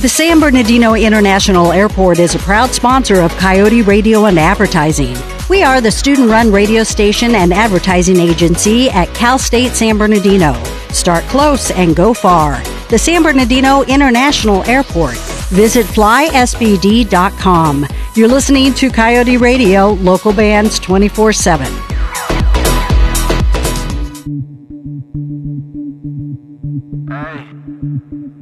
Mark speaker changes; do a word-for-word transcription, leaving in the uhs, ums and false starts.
Speaker 1: The San Bernardino International Airport is a proud sponsor of Coyote Radio and Advertising. We are the student-run radio station and advertising agency at Cal State San Bernardino. Start close and go far. The San Bernardino International Airport. Visit fly s b d dot com. You're listening to Coyote Radio, local bands twenty-four seven.